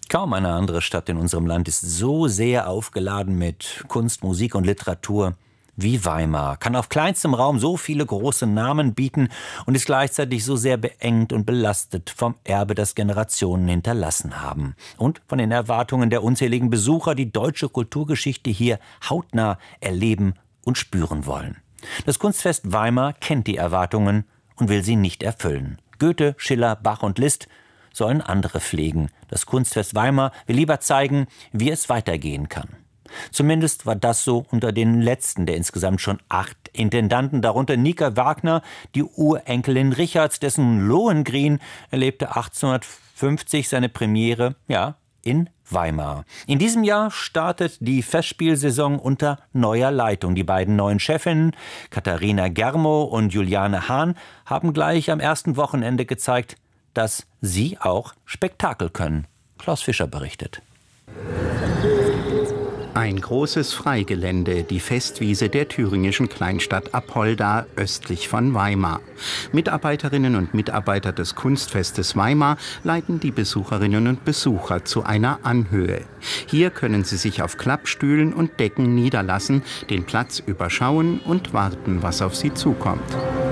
Kaum eine andere Stadt in unserem Land ist so sehr aufgeladen mit Kunst, Musik und Literatur wie Weimar, kann auf kleinstem Raum so viele große Namen bieten und ist gleichzeitig so sehr beengt und belastet vom Erbe, das Generationen hinterlassen haben. Und von den Erwartungen der unzähligen Besucher, die deutsche Kulturgeschichte hier hautnah erleben und spüren wollen. Das Kunstfest Weimar kennt die Erwartungen und will sie nicht erfüllen. Goethe, Schiller, Bach und Liszt sollen andere pflegen. Das Kunstfest Weimar will lieber zeigen, wie es weitergehen kann. Zumindest war das so unter den letzten der insgesamt schon 8 Intendanten, darunter Nika Wagner, die Urenkelin Richards, dessen Lohengrin erlebte 1850 seine Premiere, in Weimar. In diesem Jahr startet die Festspielsaison unter neuer Leitung. Die beiden neuen Chefinnen, Katharina Germo und Juliane Hahn, haben gleich am ersten Wochenende gezeigt, dass sie auch Spektakel können. Klaus Fischer berichtet. Ein großes Freigelände, die Festwiese der thüringischen Kleinstadt Apolda östlich von Weimar. Mitarbeiterinnen und Mitarbeiter des Kunstfestes Weimar leiten die Besucherinnen und Besucher zu einer Anhöhe. Hier können sie sich auf Klappstühlen und Decken niederlassen, den Platz überschauen und warten, was auf sie zukommt.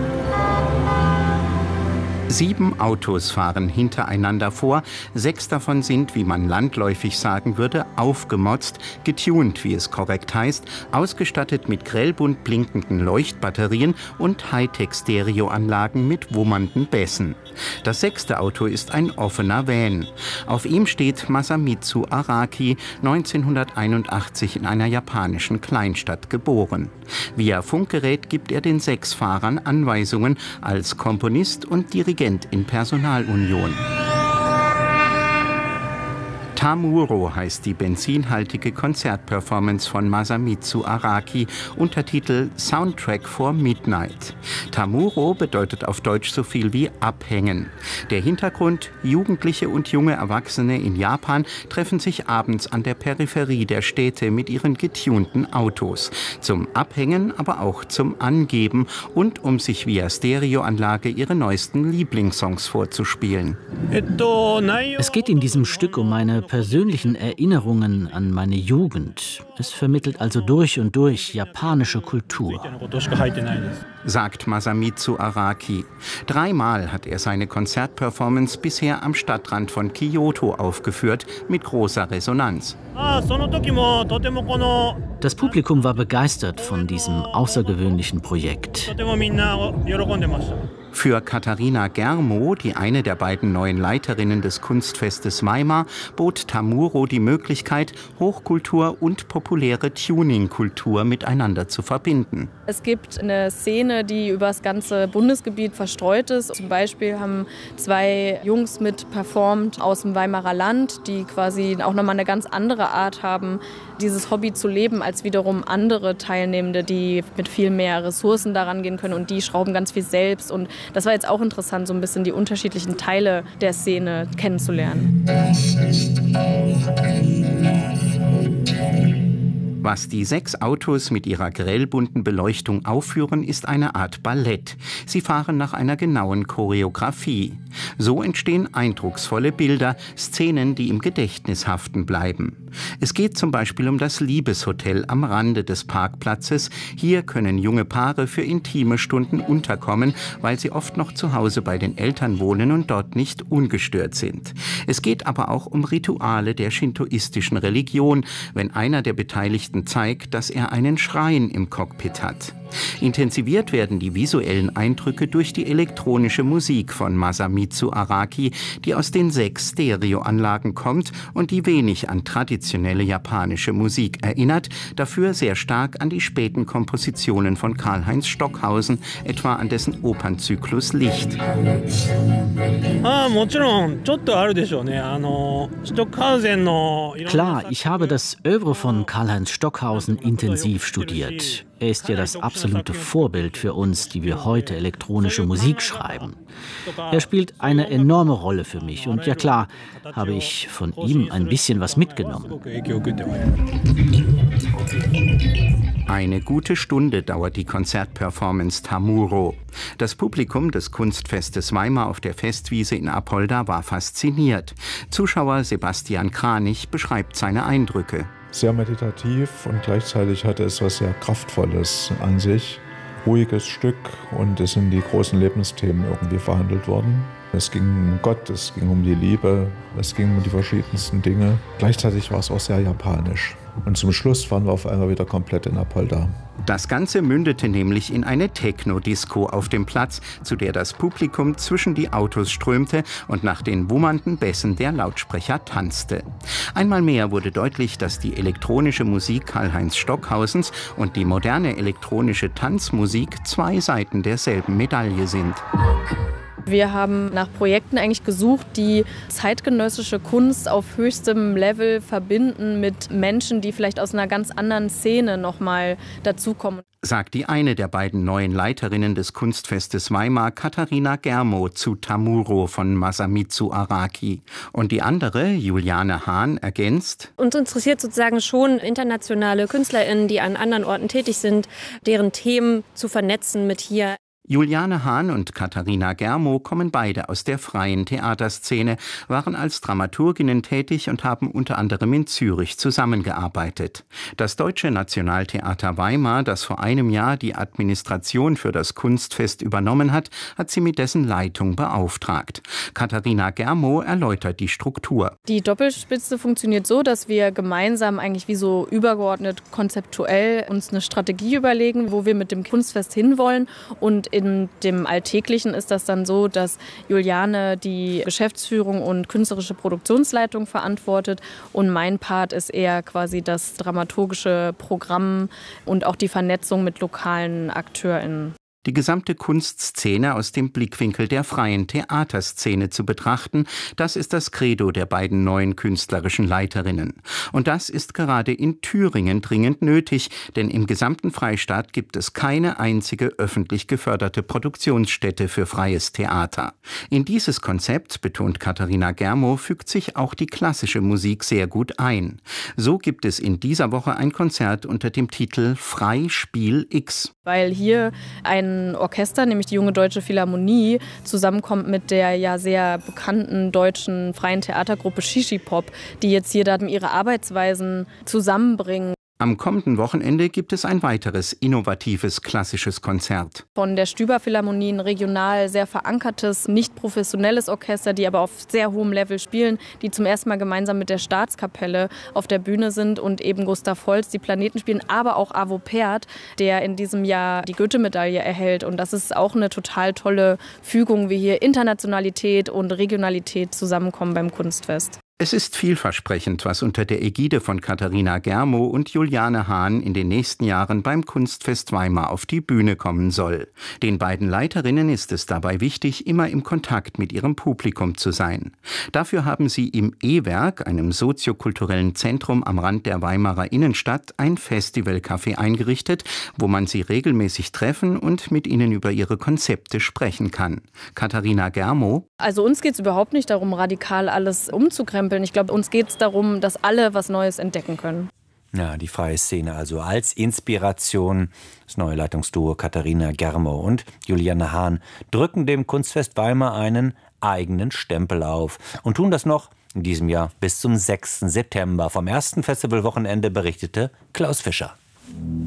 7 Autos fahren hintereinander vor. 6 davon sind, wie man landläufig sagen würde, aufgemotzt, getuned, wie es korrekt heißt, ausgestattet mit grellbunt blinkenden Leuchtbatterien und Hightech-Stereoanlagen mit wummernden Bässen. Das 6. Auto ist ein offener Van. Auf ihm steht Masamitsu Araki, 1981 in einer japanischen Kleinstadt geboren. Via Funkgerät gibt er den 6 Fahrern Anweisungen als Komponist und Dirigent in Personalunion. Tamuro heißt die benzinhaltige Konzertperformance von Masamitsu Araki, Untertitel Soundtrack for Midnight. Tamuro bedeutet auf Deutsch so viel wie abhängen. Der Hintergrund: Jugendliche und junge Erwachsene in Japan treffen sich abends an der Peripherie der Städte mit ihren getunten Autos. Zum Abhängen, aber auch zum Angeben und um sich via Stereoanlage ihre neuesten Lieblingssongs vorzuspielen. Es geht in diesem Stück um meine persönlichen Erinnerungen an meine Jugend. Es vermittelt also durch und durch japanische Kultur, sagt Masamitsu Araki. 3-mal hat er seine Konzertperformance bisher am Stadtrand von Kyoto aufgeführt, mit großer Resonanz. Das Publikum war begeistert von diesem außergewöhnlichen Projekt. Für Katharina Germo, die eine der beiden neuen Leiterinnen des Kunstfestes Weimar, bot Tamuro die Möglichkeit, Hochkultur und populäre Tuning-Kultur miteinander zu verbinden. Es gibt eine Szene, die über das ganze Bundesgebiet verstreut ist. Zum Beispiel haben 2 Jungs mit performt aus dem Weimarer Land, die quasi auch nochmal eine ganz andere Art haben, dieses Hobby zu leben, als wiederum andere Teilnehmende, die mit viel mehr Ressourcen daran gehen können, und die schrauben ganz viel selbst. Und das war jetzt auch interessant, so ein bisschen die unterschiedlichen Teile der Szene kennenzulernen. Was die 6 Autos mit ihrer grellbunten Beleuchtung aufführen, ist eine Art Ballett. Sie fahren nach einer genauen Choreografie. So entstehen eindrucksvolle Bilder, Szenen, die im Gedächtnis haften bleiben. Es geht zum Beispiel um das Liebeshotel am Rande des Parkplatzes. Hier können junge Paare für intime Stunden unterkommen, weil sie oft noch zu Hause bei den Eltern wohnen und dort nicht ungestört sind. Es geht aber auch um Rituale der shintoistischen Religion, wenn einer der Beteiligten zeigt, dass er einen Schrein im Cockpit hat. Intensiviert werden die visuellen Eindrücke durch die elektronische Musik von Masamitsu Araki, die aus den 6 Stereoanlagen kommt und die wenig an traditionelle japanische Musik erinnert, dafür sehr stark an die späten Kompositionen von Karlheinz Stockhausen, etwa an dessen Opernzyklus Licht. Klar, ich habe das Œuvre von Karlheinz Stockhausen intensiv studiert. Er ist ja das absolute Vorbild für uns, die wir heute elektronische Musik schreiben. Er spielt eine enorme Rolle für mich und ja klar, habe ich von ihm ein bisschen was mitgenommen. Eine gute Stunde dauert die Konzertperformance Tamuro. Das Publikum des Kunstfestes Weimar auf der Festwiese in Apolda war fasziniert. Zuschauer Sebastian Kranich beschreibt seine Eindrücke. Sehr meditativ und gleichzeitig hatte es was sehr Kraftvolles an sich. Ruhiges Stück und es sind die großen Lebensthemen irgendwie verhandelt worden. Es ging um Gott, es ging um die Liebe, es ging um die verschiedensten Dinge. Gleichzeitig war es auch sehr japanisch. Und zum Schluss waren wir auf einmal wieder komplett in Apolda. Das Ganze mündete nämlich in eine Techno-Disco auf dem Platz, zu der das Publikum zwischen die Autos strömte und nach den wummernden Bässen der Lautsprecher tanzte. Einmal mehr wurde deutlich, dass die elektronische Musik Karl-Heinz Stockhausens und die moderne elektronische Tanzmusik zwei Seiten derselben Medaille sind. Wir haben nach Projekten eigentlich gesucht, die zeitgenössische Kunst auf höchstem Level verbinden mit Menschen, die vielleicht aus einer ganz anderen Szene nochmal dazukommen. Sagt die eine der beiden neuen Leiterinnen des Kunstfestes Weimar, Katharina Germo, zu Tamuro von Masamitsu Araki. Und die andere, Juliane Hahn, ergänzt: Uns interessiert sozusagen schon internationale KünstlerInnen, die an anderen Orten tätig sind, deren Themen zu vernetzen mit hier. Juliane Hahn und Katharina Germo kommen beide aus der freien Theaterszene, waren als Dramaturginnen tätig und haben unter anderem in Zürich zusammengearbeitet. Das Deutsche Nationaltheater Weimar, das vor einem Jahr die Administration für das Kunstfest übernommen hat, hat sie mit dessen Leitung beauftragt. Katharina Germo erläutert die Struktur. Die Doppelspitze funktioniert so, dass wir gemeinsam eigentlich wie so übergeordnet konzeptuell uns eine Strategie überlegen, wo wir mit dem Kunstfest hinwollen, und in dem Alltäglichen ist das dann so, dass Juliane die Geschäftsführung und künstlerische Produktionsleitung verantwortet und mein Part ist eher quasi das dramaturgische Programm und auch die Vernetzung mit lokalen AkteurInnen. Die gesamte Kunstszene aus dem Blickwinkel der freien Theaterszene zu betrachten, das ist das Credo der beiden neuen künstlerischen Leiterinnen. Und das ist gerade in Thüringen dringend nötig, denn im gesamten Freistaat gibt es keine einzige öffentlich geförderte Produktionsstätte für freies Theater. In dieses Konzept, betont Katharina Germo, fügt sich auch die klassische Musik sehr gut ein. So gibt es in dieser Woche ein Konzert unter dem Titel Freispiel X. Weil hier ein Orchester, nämlich die Junge Deutsche Philharmonie, zusammenkommt mit der ja sehr bekannten deutschen freien Theatergruppe Shishipop, die jetzt hier dann ihre Arbeitsweisen zusammenbringen. Am kommenden Wochenende gibt es ein weiteres innovatives klassisches Konzert. Von der Stüber Philharmonie ein regional sehr verankertes, nicht professionelles Orchester, die aber auf sehr hohem Level spielen, die zum ersten Mal gemeinsam mit der Staatskapelle auf der Bühne sind und eben Gustav Holst die Planeten spielen, aber auch Arvo Pärt, der in diesem Jahr die Goethe-Medaille erhält. Und das ist auch eine total tolle Fügung, wie hier Internationalität und Regionalität zusammenkommen beim Kunstfest. Es ist vielversprechend, was unter der Ägide von Katharina Germo und Juliane Hahn in den nächsten Jahren beim Kunstfest Weimar auf die Bühne kommen soll. Den beiden Leiterinnen ist es dabei wichtig, immer im Kontakt mit ihrem Publikum zu sein. Dafür haben sie im E-Werk, einem soziokulturellen Zentrum am Rand der Weimarer Innenstadt, ein Festivalcafé eingerichtet, wo man sie regelmäßig treffen und mit ihnen über ihre Konzepte sprechen kann. Katharina Germo: Also uns geht es überhaupt nicht darum, radikal alles umzukrempeln. Ich glaube, uns geht es darum, dass alle was Neues entdecken können. Ja, die freie Szene also als Inspiration. Das neue Leitungsduo Katharina Germo und Juliane Hahn drücken dem Kunstfest Weimar einen eigenen Stempel auf und tun das noch in diesem Jahr bis zum 6. September. Vom ersten Festivalwochenende berichtete Klaus Fischer.